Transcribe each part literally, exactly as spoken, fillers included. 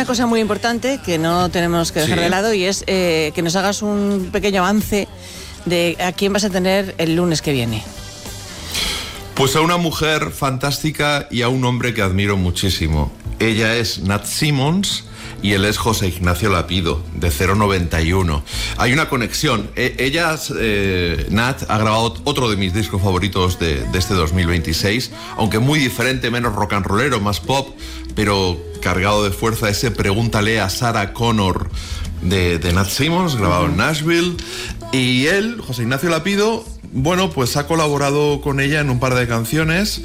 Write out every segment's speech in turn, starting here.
una cosa muy importante que no tenemos que dejar Sí. de lado y es eh, que nos hagas un pequeño avance de a quién vas a tener el lunes que viene. Pues a una mujer fantástica y a un hombre que admiro muchísimo. Ella es Nat Simmons y él es José Ignacio Lapido, de cero noventa y uno. Hay una conexión. E- ella, eh, Nat, ha grabado otro de mis discos favoritos de, de este dos mil veintiséis, aunque muy diferente, menos rock and rollero, más pop, pero cargado de fuerza. Ese Pregúntale a Sarah Connor de, de Nat Simmons, grabado en Nashville. Y él, José Ignacio Lapido, bueno, pues ha colaborado con ella en un par de canciones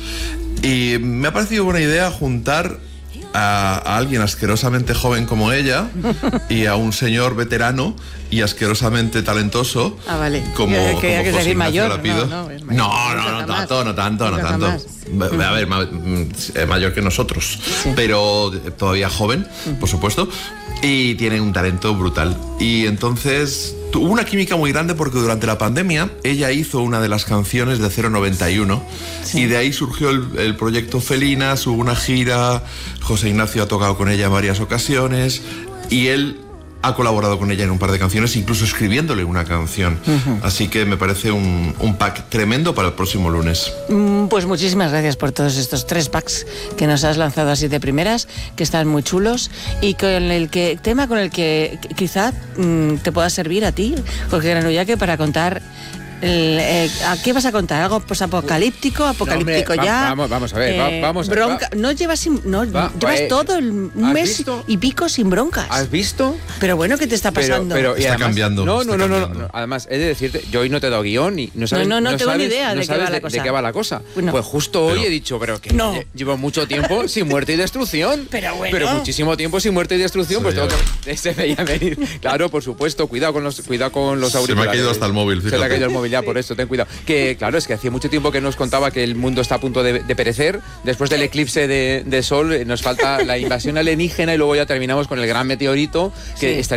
y me ha parecido buena idea juntar a, a alguien asquerosamente joven como ella y a un señor veterano y asquerosamente talentoso Ah, vale. como, Yo como creía que José decir Ignacio mayor. Lapido. No, no, es mayor. no, no, Nunca no jamás. tanto, no tanto, no Nunca tanto. jamás. A ver, ma- mm, eh, mayor que nosotros, Sí. pero todavía joven, por supuesto, y tiene un talento brutal. Y entonces tuvo una química muy grande porque durante la pandemia ella hizo una de las canciones de cero noventa y uno Sí. y de ahí surgió el, el proyecto Felinas, hubo una gira, José Ignacio ha tocado con ella en varias ocasiones y él ha colaborado con ella en un par de canciones, incluso escribiéndole una canción. Así que me parece un, un pack tremendo para el próximo lunes. Mm, Pues muchísimas gracias por todos estos tres packs que nos has lanzado así de primeras, que están muy chulos y con el que tema con el que qu- quizá mm, te pueda servir a ti, Jorge Granullaque, para contar. el, eh, ¿A qué vas a contar? ¿Algo pues apocalíptico? ¿Apocalíptico No, hombre, ya? va- vamos- vamos a ver, va- vamos a- bronca. No llevas, sin- no, Va- llevas eh, todo el, un ¿has mes visto? y pico sin broncas. ¿Has visto? Pero bueno, ¿qué te está Pero, pasando? pero, y Está además- cambiando, No, está no, no, no, cambiando. no. Además, he de decirte, yo hoy no te he dado guión y no sabes. No, no, no tengo ni sabes- idea no de qué sabes va la de- cosa. de qué va la cosa. No. Pues justo hoy Pero- he dicho, pero que No. lle- llevo mucho tiempo sin muerte y destrucción. Pero bueno. Pero muchísimo tiempo sin muerte y destrucción, Se pues tengo veía que. Se veía venir. Claro, por supuesto, cuidado con los, cuidado con los Se me ha auriculares. caído hasta el móvil, Se le ha fíjate. caído el móvil ya, por eso, ten cuidado. Que claro, es que hacía mucho tiempo que nos contaba que el mundo está a punto de, de perecer. Después del eclipse de, de sol, eh, nos falta la invasión alienígena y luego ya terminamos con el gran meteorito que Sí. está